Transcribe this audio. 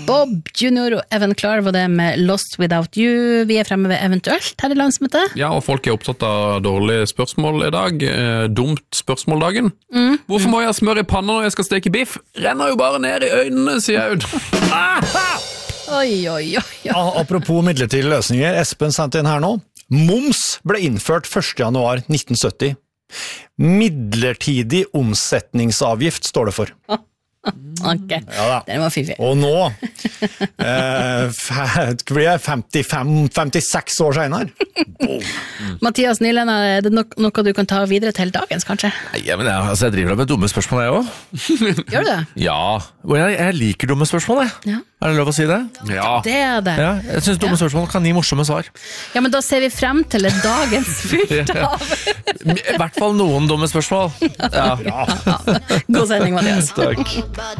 Bob Junior og Evan Clark var det med Lost Without You. Vi fremme ved eventuelt her i landsmøtet. Ja, og folk opptatt av dårlige spørsmål i dag. Dumt spørsmåldagen. Hvorfor må jeg ha smør i panna når jeg skal steke biff? Renner jo bare ned i øynene, sier jeg ut. Oi. Apropos midlertidige løsninger, Espen sendte inn her nå. Moms ble innført 1. januar 1970. Midlertidig omsetningsavgift står det for. Ok, Ja, den var fiffig. Og nå blir jeg 56 år senere. Mathias Nylund, er det noe du kan ta videre til dagens, kanskje? Ja, men jeg driver med dumme spørsmål, jeg også. Gjør du det? Ja, og jeg liker dumme spørsmål, jeg. Ja. Er det lov å si det? Ja. Det er det. Ja, jeg synes dumme spørsmål kan gi morsomme svar. Ja, men da ser vi frem til dagens fyrt av. I hvert fall noen dumme spørsmål. Ja. God sending, Mathias. Takk.